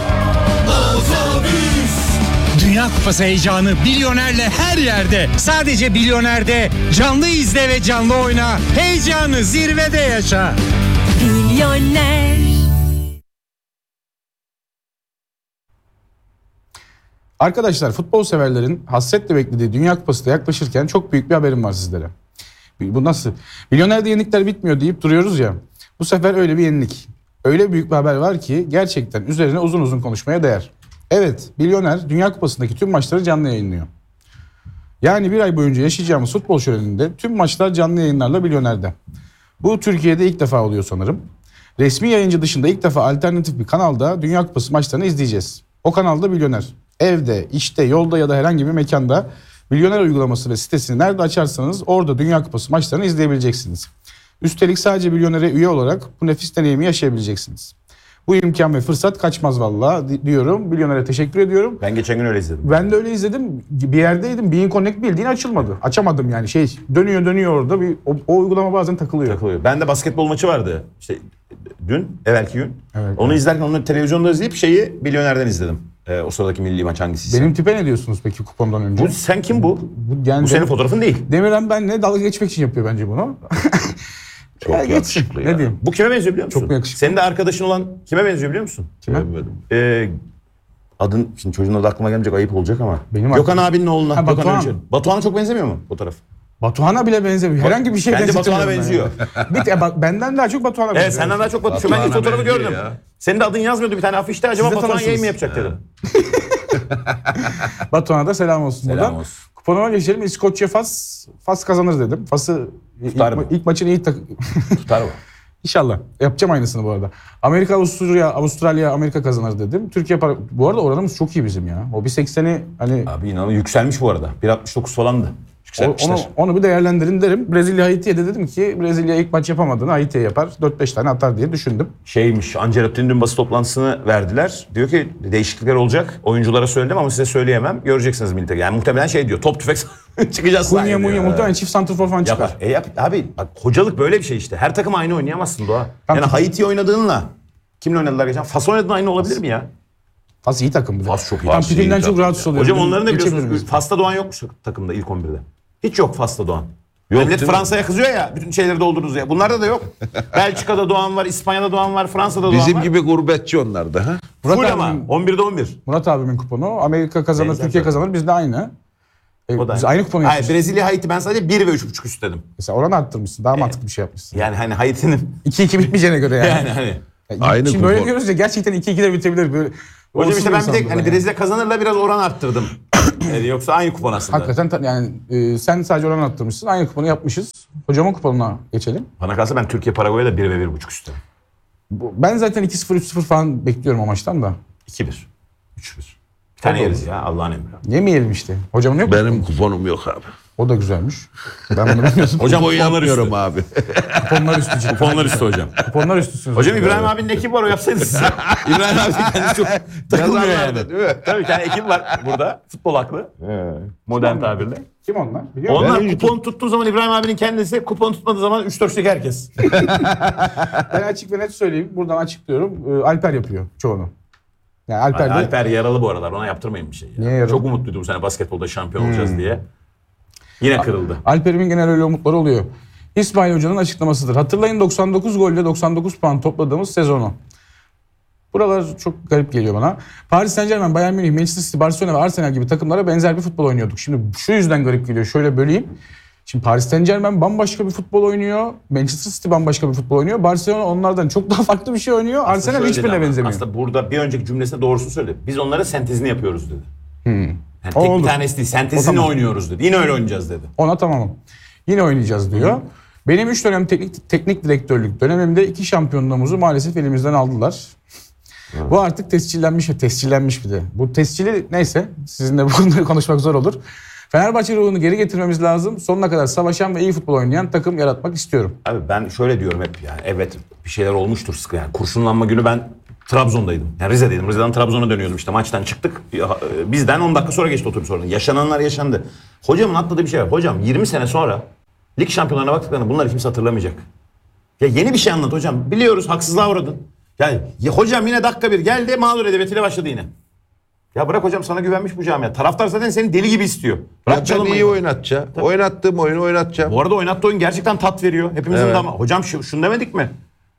Dünya Kupası heyecanı Bilyoner'le her yerde. Sadece Bilyoner'de canlı izle ve canlı oyna. Heyecanı zirvede yaşa. Milyoner. Arkadaşlar futbol severlerin hasretle beklediği Dünya Kupası da yaklaşırken çok büyük bir haberim var sizlere. Bu nasıl? Milyonerde yenilikler bitmiyor deyip duruyoruz ya. Bu sefer öyle bir yenilik. Öyle büyük bir haber var ki gerçekten üzerine uzun uzun konuşmaya değer. Evet, Milyoner Dünya Kupası'ndaki tüm maçları canlı yayınlıyor. Yani bir ay boyunca yaşayacağımız futbol şöleninde tüm maçlar canlı yayınlarla Milyoner'de. Bu Türkiye'de ilk defa oluyor sanırım. Resmi yayıncı dışında ilk defa alternatif bir kanalda Dünya Kupası maçlarını izleyeceğiz. O kanalda Milyoner. Evde, işte, yolda ya da herhangi bir mekanda Milyoner uygulaması ve sitesini nerede açarsanız orada Dünya Kupası maçlarını izleyebileceksiniz. Üstelik sadece Milyoner'e üye olarak bu nefis deneyimi yaşayabileceksiniz. Bu imkan ve fırsat kaçmaz vallahi di- diyorum. Milyoner'e teşekkür ediyorum. Ben geçen gün öyle izledim. Ben de öyle izledim. Bir yerdeydim. Bein Connect bildiğin açılmadı. Açamadım yani şey dönüyor dönüyor orada. Bir, o, o uygulama bazen takılıyor. Takılıyor. Ben de basketbol maçı vardı. İşte dün, evvelki gün. Evet, onu evet. izlerken onu televizyonda izleyip şeyi Milyoner'den izledim. Ee, o sıradaki milli maç hangisiyse. Benim tipe ne diyorsunuz peki kupondan önce? Bu, sen kim bu? Bu, yani Bu senin fotoğrafın değil. Demirhan benle dalga geçmek için yapıyor bence bunu. Çok Ya geçsin. yakışıklı Ne ya. diyeyim? Bu kime benziyor biliyor musun? Çok yakışıklı. Senin de arkadaşın olan kime benziyor biliyor musun? Kime? Beğenmedim. Ee, Adın, şimdi çocuğun adı aklıma gelmeyecek, ayıp olacak ama. Benim Gökhan aklım- abinin oğluna. Ha, Gökhan Batuhan. Öncel. Batuhan'a çok benzemiyor mu fotoğraf? Batuhan'a bile benzemiyor. Herhangi bir şey Bence benzetemiyorum Batuhan'a ben benziyor. ya. Bir te- bak, benden daha çok Batuhan'a benziyor. Evet, senden daha çok Batuhan. Ben de Batuhan'a fotoğrafı benziyor gördüm. ya. Senin de adın yazmıyordu bir tane afişte. Acaba Siz de Batuhan tanırsınız. yayın mı yapacak dedim. Batuhan'a da selam olsun Selam buradan. olsun. Kuponuma geçelim. İskoçya Fas. Fas kazanır dedim. Fas'ı ilk, Tutar mı? ilk maçın iyi tak... Tutar mı? İnşallah. Yapacağım aynısını bu arada. Amerika, Avusturya, Avustralya, Amerika kazanır dedim. Türkiye para... Bu arada oranımız çok iyi bizim ya. O bir sekseni hani... Abi inanın yükselmiş bu arada. bir altmış dokuz falandı. O- Yükseltmişler. onu, onu bir değerlendirin derim. Brezilya Haiti'ye de dedim ki Brezilya ilk maç yapamadığını Haiti'ye yapar. dört beş tane atar diye düşündüm. Şeymiş, Ancelotti'nin dün basın toplantısını verdiler. Diyor ki değişiklikler olacak. Oyunculara söyledim ama size söyleyemem. Göreceksiniz milite. Yani muhtemelen şey diyor. Top tüfek çıkacağız. Kunya sahaya Munya diyor. muhtemelen çift santrfor falan çıkar. Yapar. E yap, abi bak hocalık böyle bir şey işte. Her takım aynı oynayamazsın Doğa. Tamam. Yani Haiti oynadığınla kimle oynadılar geçen? Fas oynadığın aynı olabilir mi ya? Fas iyi takım bir de. Fas çok iyi. Tam Fas iyi pipinden çok takım rahatsız ya. oluyor. Hocam onların da Geçebilir biliyorsunuz miyiz? Fas'ta Doğan yokmuş takımda ilk on birde. Hiç yok Fas'ta Doğan. Yok, Millet değil mi? Fransa'ya kızıyor ya bütün şeyleri doldurdunuz ya. Bunlarda da yok. Belçika'da Doğan var, İspanya'da Doğan var, Fransa'da Doğan Bizim var. gibi gurbetçi onlar da. Ha? Murat Full abimin- ama on birde on bir. Murat abimin kuponu. Amerika kazanır, Benzer Türkiye zaten. kazanır. Biz de aynı. E, O da biz aynı kuponu Hayır, yapmışız. Brezilya, Haiti ben sadece bir ve üç buçuk üst dedim. Mesela oranı arttırmışsın. Daha mantıklı bir şey yapmışsın. Yani hani Haiti'nin iki iki bitmeyeceğine göre yani. yani hani. Yani Aynı Şimdi böyle kupon. diyoruz ya gerçekten iki iki de bitebilir. Böyle, Hocam olsun işte ben bir tek insanlar hani yani. Brezilya kazanırla biraz oran arttırdım. Yani yoksa aynı kupon aslında. Hakikaten ta- yani e, sen sadece oranı arttırmışsın. Aynı kuponu yapmışız. Hocamın kuponuna geçelim. Bana kalsa ben Türkiye Paraguay'a da bir ve bir buçuk üst dedim. Bu- Ben zaten iki sıfır üç sıfır falan bekliyorum o maçtan da. iki bir. üç bir. Bir tane yeriz ya Allah'ın emri. Yemeyelim işte. Hocamın yok mu? Benim kuponum yok abi. O da güzelmiş. Ben bunu bilmiyordum. Hocam Kupon kuponlar üstü. yapmıyorum abi. Kuponlar üstü. Kuponlar üstü hocam. Kuponlar üstüsünüz. Hocam İbrahim abinin ekibi var o yapsaydı size. İbrahim abi kendisi çok takılmıyor Yazarlardı, yani. değil mi? Tabii bir tane ekip var burada. Futbol aklı. Modern tabirle. Kim onlar? Biliyor musun? Onlar kupon tuttuğu zaman İbrahim abinin kendisi, kupon tutmadığı zaman üç dörtlük herkes. Ben açık ve net söyleyeyim. Buradan açıklıyorum. Ee, Alper yapıyor çoğunu. Yani Alper de Alper yaralı bu aralar. Ona yaptırmayın bir şey. Ya. Niye yaralı? Çok umutluydum bu sene basketbolda şampiyon olacağız diye. Yine kırıldı. Alper'imin genel öyle umutları oluyor. İsmail Hoca'nın açıklamasıdır. Hatırlayın doksan dokuz golle doksan dokuz puan topladığımız sezonu. Buralar çok garip geliyor bana. Paris Saint-Germain, Bayern Münih, Manchester City, Barcelona ve Arsenal gibi takımlara benzer bir futbol oynuyorduk. Şimdi şu yüzden garip geliyor. Şöyle böleyim. Şimdi Paris Saint-Germain bambaşka bir futbol oynuyor. Manchester City bambaşka bir futbol oynuyor. Barcelona onlardan çok daha farklı bir şey oynuyor. Arsenal Şöyle dedi hiçbirine ama, benzemiyor. Aslında burada bir önceki cümlesinde doğrusunu söyledi. Biz onlara sentezini yapıyoruz dedi. Yani O tek olur. bir tanesi değil, sentezini O tamam. oynuyoruz dedi. Yine öyle oynayacağız dedi. Ona tamamım. Yine oynayacağız diyor. Benim üç dönem teknik, teknik direktörlük dönemimde iki şampiyonluğumuzu maalesef elimizden aldılar. Bu artık tescillenmiş ve tescillenmiş bir de. Bu tescili neyse sizinle bu konuları konuşmak zor olur. Fenerbahçe ruhunu geri getirmemiz lazım. Sonuna kadar savaşan ve iyi futbol oynayan takım yaratmak istiyorum. Abi ben şöyle diyorum hep yani evet bir şeyler olmuştur sıkı yani. Kurşunlanma günü ben Trabzon'daydım. Yani Rize'deydim. Rize'den Trabzon'a dönüyordum işte maçtan çıktık. Bizden on dakika sonra geçti otobüs oradan. Yaşananlar yaşandı. Hocamın atladığı bir şey var. Hocam yirmi sene sonra lig şampiyonlarına baktıklarında bunları kimse hatırlamayacak. Ya yeni bir şey anlat hocam. Biliyoruz haksızlığa uğradın. Yani ya hocam yine dakika bir geldi mağdur edebiyatıyla başladı yine. Ya bırak hocam sana güvenmiş bu camia. Taraftar zaten seni deli gibi istiyor. Bırak Ya ben çalınmayı. iyi oynatacağım. Oynattığım oyunu oynatacağım. Bu arada oynattığı oyun gerçekten tat veriyor. Hepimizin Evet. de ama. Hocam şu, şunu demedik mi?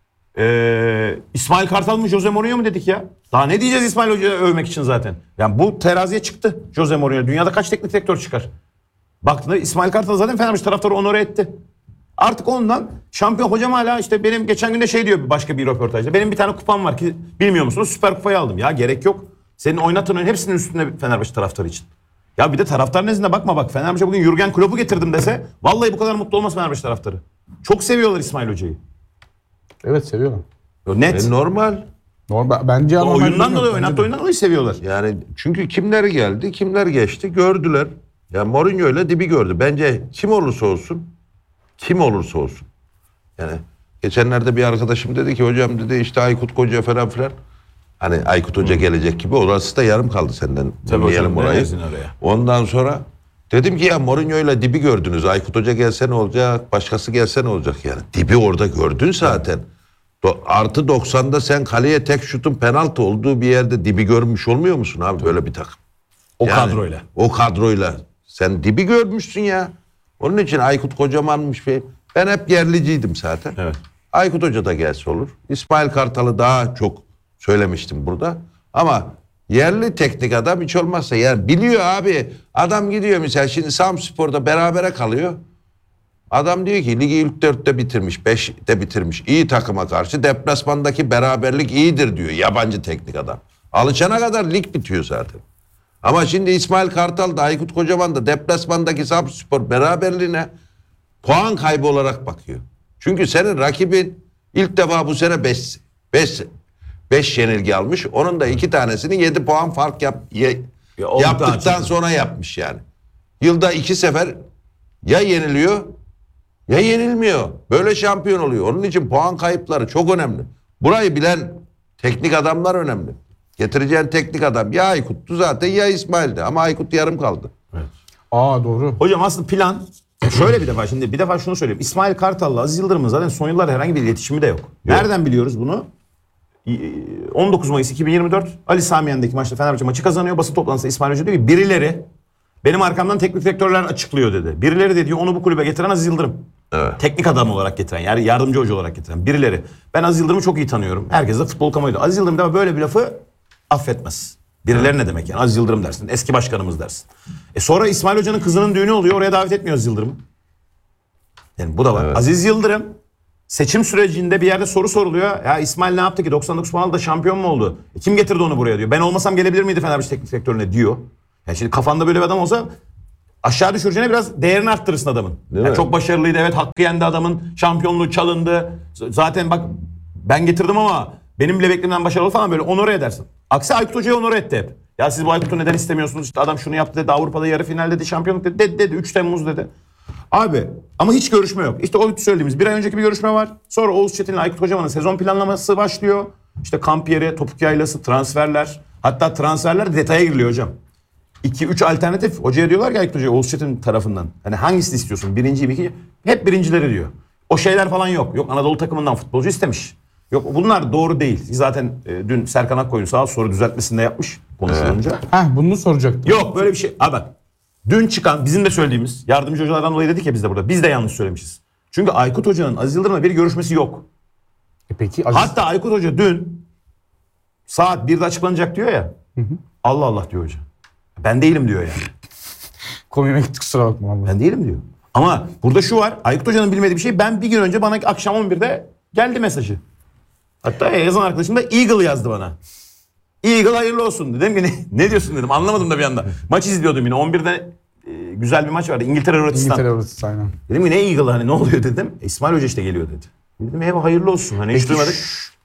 Ee, İsmail Kartal mı Jose Mourinho mu dedik ya? Daha ne diyeceğiz İsmail Hoca'yı övmek için zaten? Yani bu teraziye çıktı Jose Mourinho. Dünyada kaç teknik direktör çıkar? Baktığında İsmail Kartal zaten Fenerbahçe taraftarı onore etti. Artık ondan şampiyon hocam hala işte benim geçen günde şey diyor başka bir röportajda. Benim bir tane kupam var ki bilmiyor musunuz? Süper Kupayı aldım. Ya gerek yok. Senin oynattığın oyun hepsinin üstünde Fenerbahçe taraftarı için. Ya bir de taraftar nezdinde bakma bak. Fenerbahçe bugün Jürgen Klopp'u getirdim dese vallahi bu kadar mutlu olmaz Fenerbahçe taraftarı. Çok seviyorlar İsmail Hoca'yı. Evet seviyorum. O net. E, normal. Normal, bence O normal oyundan bilmiyorum. dolayı Bence oynattığı de. oyundan dolayı seviyorlar. Yani çünkü kimler geldi, kimler geçti gördüler. Ya Mourinho ile dibi gördü. Bence kim olursa olsun, kim olursa olsun. Yani geçenlerde bir arkadaşım dedi ki hocam dedi işte Aykut Koca falan filan. Hani Aykut Hoca gelecek gibi orası da yarım kaldı senden. Tabii hocam, Dinleyelim orayı. denersin oraya. Ondan sonra dedim ki ya Mourinho ile dibi gördünüz. Aykut Hoca gelse ne olacak, başkası gelse ne olacak yani. Dibi orada gördün zaten. Do- Artı doksanda sen kaleye tek şutun penaltı olduğu bir yerde dibi görmüş olmuyor musun abi böyle bir takım? O Yani kadroyla. O kadroyla. Sen dibi görmüşsün ya. Onun için Aykut Kocaman'mış şey. Ben hep yerliciydim zaten. Evet. Aykut Hoca da gelse olur. İsmail Kartal'ı daha çok söylemiştim burada. Ama Yerli teknik adam hiç olmazsa yani biliyor abi. Adam gidiyor mesela şimdi Samspor'da berabere kalıyor. Adam diyor ki ligi ilk dörtte bitirmiş, beşte bitirmiş. İyi takıma karşı deplasmandaki beraberlik iyidir diyor yabancı teknik adam. Alışana kadar lig bitiyor zaten. Ama şimdi İsmail Kartal da Aykut Kocaman da deplasmandaki Samspor beraberliğine puan kaybı olarak bakıyor. Çünkü senin rakibin ilk defa bu sene beş beş beş yenilgi almış. Onun da iki tanesini yedi puan fark yap, ye, Ya yaptıktan sonra yapmış yani. Yılda iki sefer ya yeniliyor ya yenilmiyor. Böyle şampiyon oluyor. Onun için puan kayıpları çok önemli. Burayı bilen teknik adamlar önemli. Getireceğin teknik adam ya Aykut'tu zaten ya İsmail'di. Ama Aykut yarım kaldı. Aa doğru. Hocam aslında plan şöyle bir defa şimdi bir defa şunu söyleyeyim. İsmail Kartal'la Aziz Yıldırım'ın zaten son yıllarda herhangi bir iletişimi de yok. yok. Nereden biliyoruz bunu? on dokuz Mayıs iki bin yirmi dört Ali Samiyen'deki maçta Fenerbahçe maçı kazanıyor. Basın toplantısında İsmail Hoca diyor ki birileri benim arkamdan teknik direktörler açıklıyor dedi. Birileri de diyor onu bu kulübe getiren Aziz Yıldırım. Evet. Teknik adam olarak getiren yani yardımcı hoca olarak getiren birileri. Ben Aziz Yıldırım'ı çok iyi tanıyorum. Herkes de futbol kamuoyu. Aziz Yıldırım da böyle bir lafı affetmez. Birileri evet. Ne demek yani? Aziz Yıldırım dersin. Eski başkanımız dersin. E sonra İsmail Hoca'nın kızının düğünü oluyor. Oraya davet etmiyor Aziz Yıldırım'ı. Yani bu da var. Evet. Aziz Yıldırım seçim sürecinde bir yerde soru soruluyor. Ya İsmail ne yaptı ki? doksan dokuz puanla da şampiyon mu oldu? E kim getirdi onu buraya diyor. Ben olmasam gelebilir miydi Fenerbahçe teknik direktörüne diyor. Yani şimdi kafanda böyle bir adam olsa aşağı düşüreceğine biraz değerini arttırırsın adamın. Yani çok başarılıydı. Evet hakkı yendi adamın. Şampiyonluğu çalındı. Zaten bak ben getirdim ama benim bile beklemeden başarılı falan böyle onore edersin. Aksi Aykut Hoca'yı onore etti hep. Ya siz bu Aykut'u neden istemiyorsunuz? İşte adam şunu yaptı dedi. Avrupa'da yarı final dedi. Şampiyonluk dedi. Dedi dedi. üç Temmuz dedi. Abi ama hiç görüşme yok. İşte o söylediğimiz bir ay önceki bir görüşme var. Sonra Oğuz Çetin'le Aykut Kocaman'ın sezon planlaması başlıyor. İşte kamp yeri, topuk yaylası, transferler. Hatta transferler detaya giriliyor hocam. iki üç alternatif. Hocaya diyorlar ki Aykut Hoca'ya Oğuz Çetin tarafından. Hani hangisini istiyorsun? Birinciyi mi ikinciyi? Hep birincileri diyor. O şeyler falan yok. Yok Anadolu takımından futbolcu istemiş. Yok bunlar doğru değil. Zaten e, dün Serkan Akkoyun sağ ol soru düzeltmesinde yapmış konuşulunca. Evet. Heh bunu soracaktım. Yok böyle bir şey. Abi bak. Dün çıkan bizim de söylediğimiz yardımcı hocalardan dolayı dedik ya biz de burada. Biz de yanlış söylemişiz. Çünkü Aykut Hoca'nın Aziz Yıldırım'la bir görüşmesi yok. E peki Aziz... Hatta Aykut Hoca dün saat birde açıklanacak diyor ya. Hı hı. Allah Allah diyor hoca. Ben değilim diyor yani. Komiğime gitti kusura bakma vallahi. Ben değilim diyor. Ama burada şu var. Aykut Hoca'nın bilmediği bir şey. Ben bir gün önce bana akşam on birde geldi mesajı. Hatta yazan arkadaşım da Eagle yazdı bana. Eagle hayırlı olsun dedim ki ne, ne diyorsun dedim anlamadım da bir anda. Maç izliyordum yine on birde e, güzel bir maç vardı İngiltere Hırvatistan. İngiltere Hırvatistan aynen. Dedim ki ne Eagle hani ne oluyor dedim. E, İsmail Hoca işte geliyor dedi. Dedim eyvah hayırlı olsun hani hiç duymadık.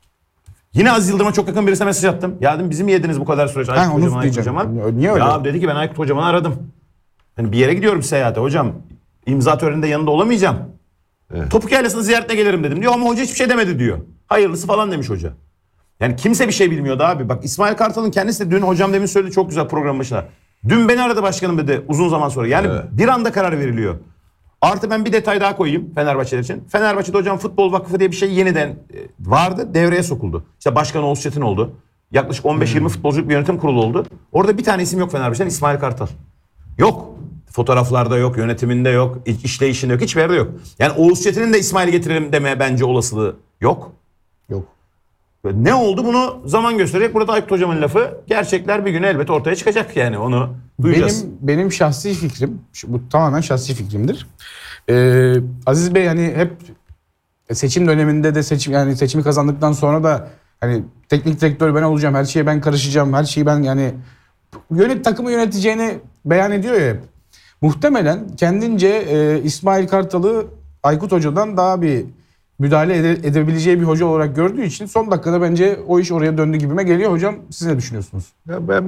Yine Aziz Yıldırım'a çok yakın birisine mesaj attım. Ya dedim bizim yediniz bu kadar süreç Aykut Kocaman Aykut Kocaman. Niye öyle? Ya dedi ki ben Aykut Kocaman'ı aradım. Hani bir yere gidiyorum seyahate hocam. İmza töreninde yanında olamayacağım. Evet. Topuk Yaylası'nı ziyaretine gelirim dedim diyor ama hoca hiçbir şey demedi diyor. Hayırlısı falan demiş hoca. Yani kimse bir şey bilmiyordu abi. Bak İsmail Kartal'ın kendisi de dün hocam demin söyledi çok güzel program başına. Dün beni aradı başkanım dedi uzun zaman sonra. Yani evet. Bir anda karar veriliyor. Artı ben bir detay daha koyayım Fenerbahçeler için. Fenerbahçe'de hocam Futbol Vakfı diye bir şey yeniden vardı. Devreye sokuldu. İşte başkan Oğuz Çetin oldu. Yaklaşık on beş yirmi hmm. futbolculuk bir yönetim kurulu oldu. Orada bir tane isim yok Fenerbahçe'den İsmail Kartal. Yok. Fotoğraflarda yok, yönetiminde yok, işleyişinde yok, hiçbir yerde yok. Yani Oğuz Çetin'in de İsmail'i getirelim demeye bence olasılığı yok. Yok. Ne oldu bunu zaman gösterecek. Burada Aykut Hocam'ın lafı gerçekler bir gün elbet ortaya çıkacak yani onu duyacağız. Benim benim şahsi fikrim, bu tamamen şahsi fikrimdir. Ee, Aziz Bey hani hep seçim döneminde de seçim yani seçimi kazandıktan sonra da hani teknik direktör ben olacağım, her şeye ben karışacağım, her şeyi ben yani yönet takımı yöneteceğini beyan ediyor ya hep. Muhtemelen kendince e, İsmail Kartal'ı Aykut Hoca'dan daha bir müdahale ede, edebileceği bir hoca olarak gördüğü için son dakikada bence o iş oraya döndü gibime geliyor. Hocam siz ne düşünüyorsunuz? Ya ben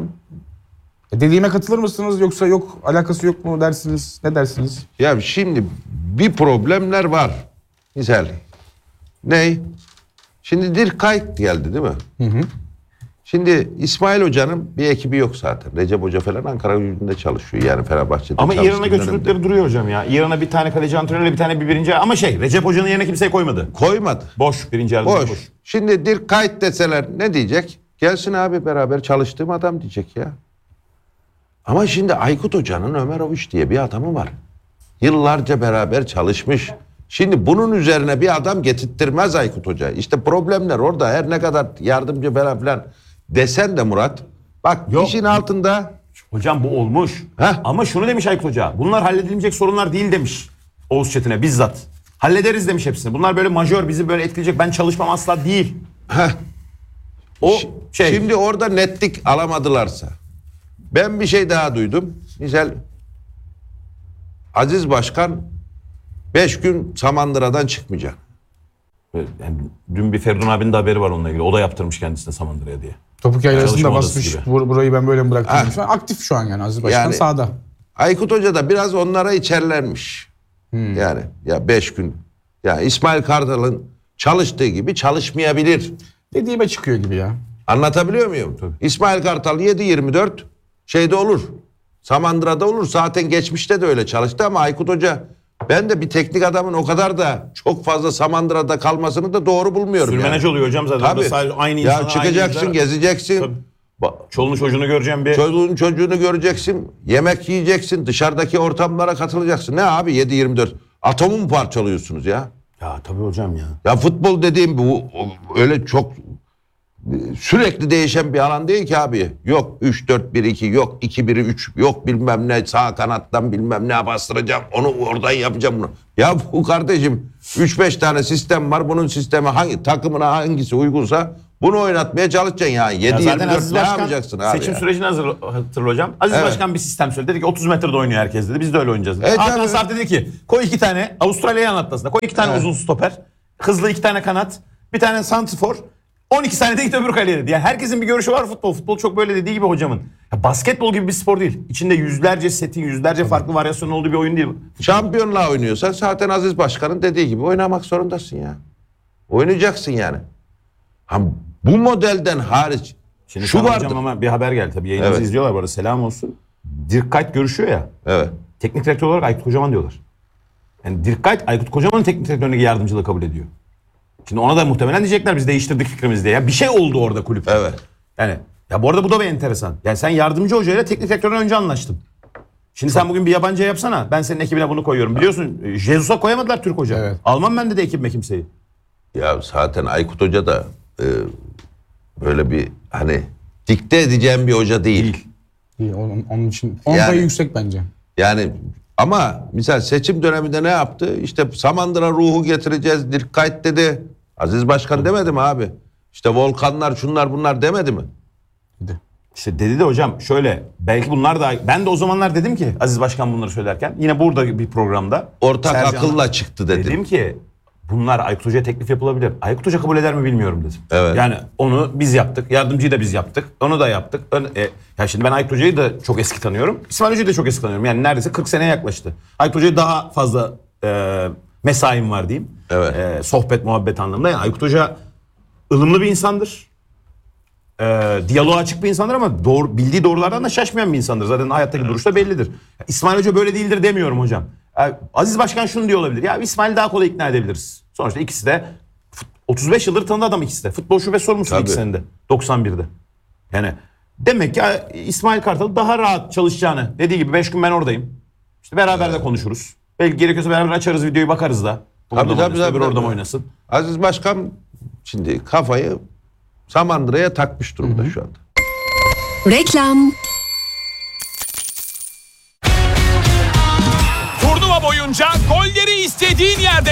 e, dediğime katılır mısınız yoksa yok alakası yok mu dersiniz? Ne dersiniz? Ya şimdi bir problemler var. Misal ne? Şimdi Dirkayt geldi değil mi? Hı hı. Şimdi İsmail Hoca'nın bir ekibi yok zaten. Recep Hoca falan Ankara Gücü'nde çalışıyor. Yani Fenerbahçe'de ama İran'a götürdükleri duruyor hocam ya. İran'a bir tane kaleci antrenörle bir tane bir birinci. Ama şey Recep Hoca'nın yerine kimseyi koymadı. Koymadı. Boş birinci yardımcı boş. boş. Şimdi Dirkayt deseler ne diyecek? Gelsin abi beraber çalıştığım adam diyecek ya. Ama şimdi Aykut Hoca'nın Ömer Ovuç diye bir adamı var. Yıllarca beraber çalışmış. Şimdi bunun üzerine bir adam getirttirmez Aykut Hoca. İşte problemler orada her ne kadar yardımcı falan filan desen de Murat. Bak Yok. işin altında Hocam bu olmuş. Heh. Ama şunu demiş Aykut Hoca. Bunlar halledilecek sorunlar değil demiş. Oğuz Çetin'e bizzat. Hallederiz demiş hepsini. Bunlar böyle majör, bizi böyle etkileyecek. Ben çalışmam asla değil. heh, O Ş- şey. Şimdi orada netlik alamadılarsa. Ben bir şey daha duydum. Misal Aziz Başkan beş gün Samandıra'dan çıkmayacak. Yani dün bir Feridun abinin de haberi var onunla ilgili. O da yaptırmış kendisine Samandıra'ya diye. Topuk yaylasında Çalışma odası basmış. gibi. Bur- burayı ben böyle mi bıraktım? Ha. demiş. Aktif şu an yani Aziz Başkan Yani- sahada. Aykut Hoca da biraz onlara içerlermiş. Hmm. Yani ya beş gün. Ya İsmail Kartal'ın çalıştığı gibi çalışmayabilir. Dediğime çıkıyor gibi ya. Anlatabiliyor muyum? İsmail Kartal yedi yirmi dört şeyde olur. Samandıra'da olur. Zaten geçmişte de öyle çalıştı ama Aykut Hoca, ben de bir teknik adamın o kadar da çok fazla Samandıra'da kalmasını da doğru bulmuyorum. Sürmenaj yani. oluyor hocam zaten. Tabii. Orada sadece aynı Ya insanlar, çıkacaksın, aynı gezeceksin. Tabii. Ba- Çoluğunu çocuğunu göreceğim bir. Çocuğun çocuğunu göreceksin. Yemek yiyeceksin. Dışarıdaki ortamlara katılacaksın. Ne abi yedi yirmi dört? Atomu mu parçalıyorsunuz ya? Ya tabii hocam ya. Ya futbol dediğim bu o- öyle çok sürekli değişen bir alan değil ki abi. Yok üç dört bir iki, yok iki bir üç, yok bilmem ne sağ kanattan bilmem ne bastıracağım. Onu oradan yapacağım bunu. Ya bu kardeşim üç beş tane sistem var. Bunun sistemi hangi takımına hangisi uygunsa bunu oynatmaya çalışacaksın yani. Ya yedi zaten yirmi dört Aziz ne Başkan yapacaksın abi seçim ya? sürecini hazır, hatırla hocam. Aziz Evet. Başkan bir sistem söyledi. Dedi ki otuz metrede oynuyor herkes dedi. Biz de öyle oynayacağız dedi. Evet, Hakan tabii. Sarp dedi ki koy iki tane Avustralya'yı anlattı aslında. Koy iki tane Evet. uzun stoper. Hızlı iki tane kanat. Bir tane santrfor. on iki tane de git öbür kaleye dedi. Yani herkesin bir görüşü var futbol. Futbol çok böyle dediği gibi hocamın. Ya basketbol gibi bir spor değil. İçinde yüzlerce setin, yüzlerce farklı varyasyonun olduğu bir oyun değil. Şampiyonluğa oynuyorsan zaten Aziz Başkan'ın dediği gibi oynamak zorundasın ya. Oynayacaksın yani. Ha, bu modelden hariç Şimdi şu sana vardır. hocam ama bir haber geldi tabii. Yayınımızı Evet. izliyorlar bu arada. Selam olsun. Dirk Kuyt görüşüyor ya. Evet. Teknik direktör olarak Aykut Kocaman diyorlar. Yani Dirk Kuyt Aykut Kocaman'ın teknik direktörlüğüne yardımcılığı kabul ediyor. Şimdi ona da muhtemelen diyecekler biz değiştirdik fikrimizi diye. Ya bir şey oldu orada kulüpte. Evet. Yani ya bu arada bu da bir enteresan. Yani sen yardımcı hocayla teknik direktörden önce anlaştın. Şimdi sen bugün bir yabancı yapsana. Ben senin ekibine bunu koyuyorum. Biliyorsun Jesus'a koyamadılar Türk hoca. Evet. Almam ben de, de ekibime kimseyi. Ya zaten Aykut Hoca da e, böyle bir hani dikte edeceğim bir hoca değil. Değil. İyi, onun, onun için onun Yani- payı yüksek bence. Yani ama misal seçim döneminde ne yaptı? İşte Samandıra ruhu getireceğiz. Dirk Kuyt dedi. Aziz Başkan demedi mi abi? İşte volkanlar şunlar bunlar demedi mi? Dedi. İşte dedi de hocam şöyle belki bunlar da ben de o zamanlar dedim ki Aziz Başkan bunları söylerken yine burada bir programda Ortak Sercan- akılla çıktı dedi. Dedim ki bunlar Aykut Hoca'ya teklif yapılabilir. Aykut Hoca kabul eder mi bilmiyorum dedim. Evet. Yani onu biz yaptık. Yardımcıyı da biz yaptık. Onu da yaptık. Ön- E, ya şimdi ben Aykut Hoca'yı da çok eski tanıyorum. İsmail Hoca'yı da çok eski tanıyorum. Yani neredeyse kırk seneye yaklaştı. Aykut Hoca'ya daha fazla e, mesaim var diyeyim. Evet. E, sohbet, muhabbet anlamında. Yani Aykut Hoca ılımlı bir insandır. E, diyaloğa açık bir insandır ama doğru, bildiği doğrulardan da şaşmayan bir insandır. Zaten hayattaki duruşu da bellidir. İsmail Hoca böyle değildir demiyorum hocam. E, Aziz Başkan şunu diyor olabilir. Ya İsmail'i daha kolay ikna edebiliriz. Sonuçta ikisi de fut- otuz beş yıldır tanıdı adam ikisi de. Futbol şube sorumlusu Tabii. ikisinin de. doksan birde. Yani demek ki e, İsmail Kartal daha rahat çalışacağını. Dediği gibi beş gün ben oradayım. İşte beraber de konuşuruz. Belki gerekiyorsa beraber açarız videoyu bakarız da. Bu Tabii, orada mı tabii, oynasın, tabii, öbürü orada mı tabii. oynasın. Aziz Başkan şimdi kafayı Samandıra'ya takmış durumda şu anda. Reklam. Turnuva boyunca golleri istediğin yerde